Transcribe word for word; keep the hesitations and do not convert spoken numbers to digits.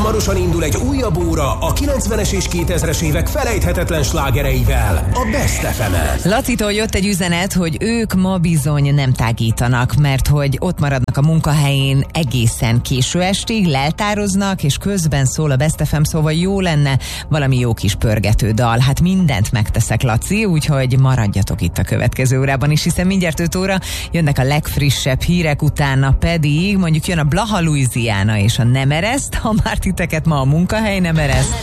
Hamarosan indul egy újabb óra a kilencvenes és kétezres évek felejthetetlen slágereivel, a Best ef emen. Lacitól jött egy üzenet, hogy ők ma bizony nem tágítanak, mert hogy ott maradnak a munkahelyén egészen késő estig, leltároznak, és közben szól a Best ef em, szóval jó lenne valami jó kis pörgető dal. Hát mindent megteszek, Laci, úgyhogy maradjatok itt a következő órában is, hiszen mindjárt öt óra jönnek a legfrissebb hírek, utána pedig mondjuk jön a Blaha Louisiana és a Nem ereszt, ha már titeket ma a munkahely nem ereszt.